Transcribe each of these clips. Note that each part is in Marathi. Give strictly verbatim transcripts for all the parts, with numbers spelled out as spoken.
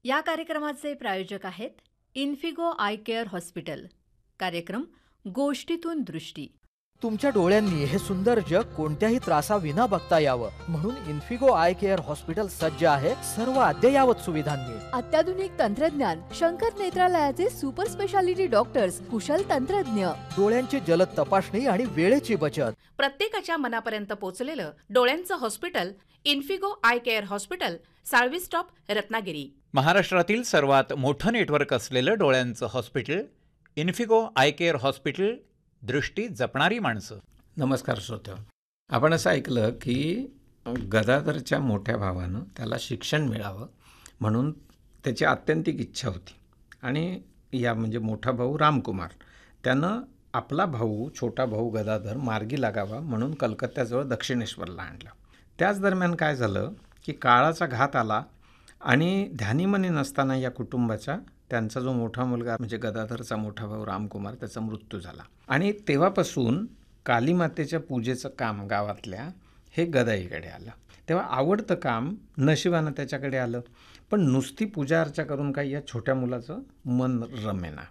या कार्यक्रमाचे प्रायोजक आहेत इन्फिगो आय केअर हॉस्पिटल. कार्यक्रम गोष्टीतून दृष्टी. तुमच्या डोळ्यांनी हे सुंदर जग कोणत्याही त्रासाविना बघता यावं म्हणून इन्फिगो आय केअर हॉस्पिटल सज्ज आहे सर्व अद्ययावत सुविधांनी. अत्याधुनिक तंत्रज्ञान, शंकर नेत्रालयाचे सुपर स्पेशालिटी डॉक्टर्स, कुशल तंत्रज्ञ, डोळ्यांची जलद तपासणी आणि वेळेची बचत. प्रत्येकाच्या मनापर्यंत पोहोचलेलं डोळ्यांचं hospital Infigo I care hospital, Salvi stop, Ratnagiri. महाराष्ट्रातील सर्वात मोठं नेटवर्क असलेलं डोळ्यांचं hospital Infigo I care hospital. दृष्टी जपणारी माणसं. नमस्कार श्रोते. आपण असं ऐकलं की गदाधरच्या मोठ्या भावानं त्याला शिक्षण मिळावं म्हणून त्याची आत्यंतिक इच्छा होती. आणि या म्हणजे मोठा भाऊ रामकुमार त्यानं आपला भाऊ छोटा भाऊ गदाधर मार्गी लागावा म्हणून कलकत्त्याजवळ दक्षिणेश्वरला आणलं. त्याच दरम्यान काय झालं की काळाचा घात आला आणि ध्यानीमनी नसताना या कुटुंबाच्या त्यांचा जो मोठा मुलगा म्हणजे गदाधरचा मोठा भाऊ रामकुमार त्याचा मृत्यू झाला. आणि तेव्हापासून कालीमातेच्या पूजेचं काम गावातल्या हे गदाईकडे आलं. तेव्हा आवडतं काम नशिबानं त्याच्याकडे आलं. पण नुसती पूजा अर्चा करून काही या छोट्या मुलाचं मन रमेना.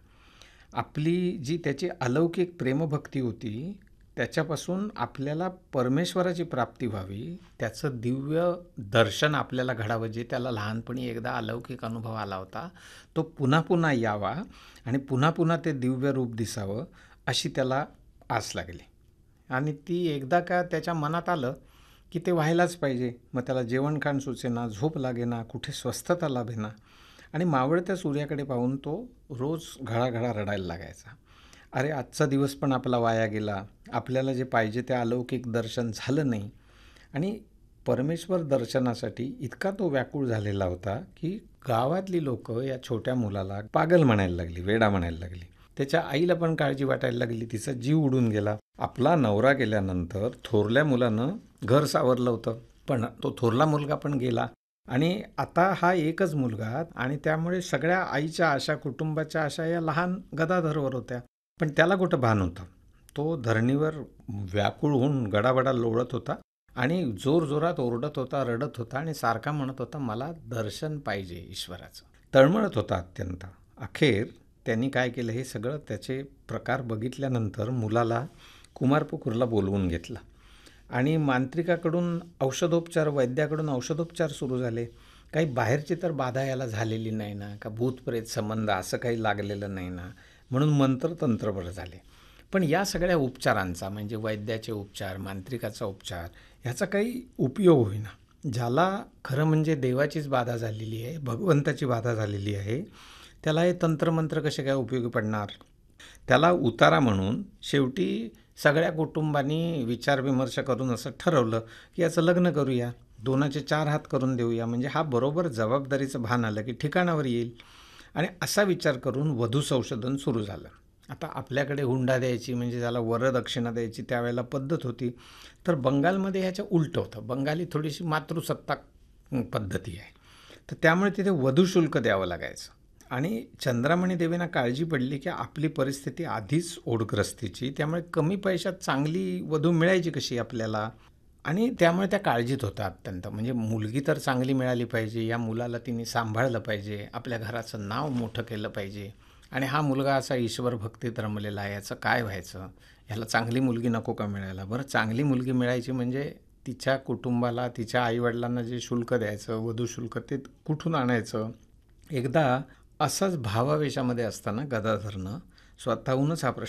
आपली जी त्याची अलौकिक प्रेमभक्ती होती त्याच्यापासून आपल्याला परमेश्वराची प्राप्ती व्हावी, त्याचं दिव्य दर्शन आपल्याला घडावं, जे त्याला लहानपणी एकदा अलौकिक अनुभव आला होता तो पुन्हा पुन्हा यावा आणि पुन्हा पुन्हा ते दिव्य रूप दिसावं अशी त्याला आस लागली. आणि ती एकदा का त्याच्या मनात आलं की ते व्हायलाच पाहिजे. मग त्याला जेवण खाण सुचेना, झोप लागेना, कुठे स्वस्थता लाभेना आणि मावळत्या सूर्याकडे पाहून तो रोज घळाघळा रडायला लागायचा. अरे आजचा दिवस पण आपला वाया गेला, आपल्याला जे पाहिजे ते अलौकिक दर्शन झालं नाही. आणि परमेश्वर दर्शनासाठी इतका तो व्याकुळ झालेला होता की गावातली लोक या छोट्या मुलाला पागल म्हणायला लागली, वेडा म्हणायला लागली. त्याच्या आईला पण काळजी वाटायला लागली, तिचा जीव उडून गेला. आपला नवरा गेल्यानंतर थोरल्या मुलानं घर सावरलं होतं, पण तो थोरला मुलगा पण गेला आणि आता हा एकच मुलगा आणि त्यामुळे सगळ्या आईच्या आशा, कुटुंबाच्या आशा या लहान गदाधरवर होत्या. पण त्याला कुठं भान होतं. तो धरणीवर व्याकुळ होऊन गडाबडा लोळत होता आणि जोरजोरात ओरडत होता, रडत होता आणि सारखा म्हणत होता मला दर्शन पाहिजे ईश्वराचं. तळमळत होता अत्यंत. अखेर त्यांनी काय केलं, हे सगळं त्याचे प्रकार बघितल्यानंतर मुलाला कुमारपुकूरला बोलवून घेतलं आणि मांत्रिकाकडून औषधोपचार, वैद्याकडून औषधोपचार सुरू झाले. काही बाहेरची तर बाधा याला झालेली नाही ना, का भूतप्रेत संबंध असं काही लागलेलं नाही ना, म्हणून मंत्रतंत्र बरं झाले. पण या सगळ्या उपचारांचा म्हणजे वैद्याचे उपचार, मांत्रिकाचा उपचार ह्याचा काही उपयोग होईना. ज्याला खरं म्हणजे देवाचीच बाधा झालेली आहे, भगवंताची बाधा झालेली आहे, त्याला हे तंत्रमंत्र कसे काय उपयोगी पडणार. त्याला उतारा म्हणून शेवटी सगळ्या कुटुंबांनी विचारविमर्श करून असं ठरवलं की याचं लग्न करूया, दोनाचे चार हात करून देऊया, म्हणजे हा बरोबर जबाबदारीचं भान आलं की ठिकाणावर येईल. आणि असा विचार करून वधू संशोधन सुरू झालं. आता आपल्याकडे हुंडा द्यायची म्हणजे त्याला वरदक्षिणा द्यायची त्यावेळेला पद्धत होती, तर बंगालमध्ये ह्याच्या उलटं होतं. बंगाली थोडीशी मातृसत्ताक पद्धती आहे, तर त्यामुळे तिथे वधू शुल्क द्यावं लागायचं. आणि चंद्रामणी देवींना काळजी पडली की आपली परिस्थिती आधीच ओढग्रस्तीची, त्यामुळे कमी पैशात चांगली वधू मिळायची कशी आपल्याला. आणि त्यामुळे त्या काळजीत होता अत्यंत. म्हणजे मुलगी तर चांगली मिळाली पाहिजे, या मुलाला तिने सांभाळलं पाहिजे, आपल्या घराचं नाव मोठं केलं पाहिजे. आणि हा मुलगा असा ईश्वर भक्तीत रमलेला आहे, याचं काय व्हायचं, ह्याला चांगली मुलगी नको का मिळायला. बरं चांगली मुलगी मिळायची म्हणजे तिच्या कुटुंबाला, तिच्या आईवडिलांना जे शुल्क द्यायचं, वधू शुल्क, ते कुठून आणायचं. एकदा असाच भावावेशामध्ये असताना गदाधरनं स्वतःहूनच हा प्रश्न